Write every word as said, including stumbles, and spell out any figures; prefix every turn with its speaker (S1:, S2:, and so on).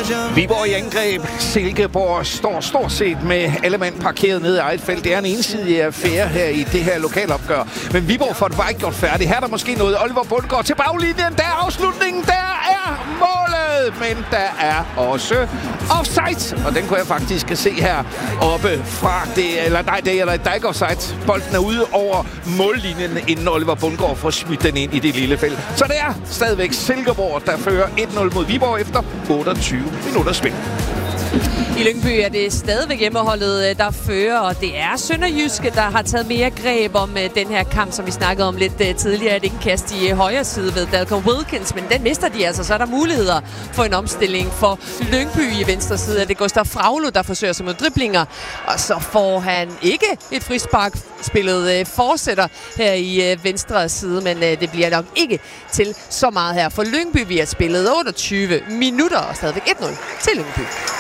S1: Viborg i angreb. Silkeborg står stort set med alle mand parkeret nede i eget felt. Det er en ensidig affære her i det her lokalopgør. Men Viborg får det bare ikke gjort færdigt. Her er der måske noget. Oliver Bundgaard til baglinjen. Der er afslutningen. Der er målet. Men der er også offside. Og den kunne jeg faktisk se her oppe fra det. Eller nej, det er, der er ikke offside. Bolden er ude over mållinjen, inden Oliver Bundgaard får smidt den ind i det lille felt. Så det er stadigvæk Silkeborg, der fører et nul mod Viborg efter otteogtyve minutter spil.
S2: I Lyngby er det stadigvæk hjemmeholdet, der fører, og det er Sønderjyske, der har taget mere greb om den her kamp, som vi snakkede om lidt tidligere. Det er en kast i højre side ved Dalcom Wilkins, men den mister de altså. Så er der muligheder for en omstilling for Lyngby i venstre side. Det er Gustav Fraglo, der forsøger sig mod driblinger, og så får han ikke et frispark. Spillet fortsætter her i venstre side, men det bliver nok ikke til så meget her for Lyngby. Vi har spillet otteogtyve minutter og stadigvæk et nul til Lyngby.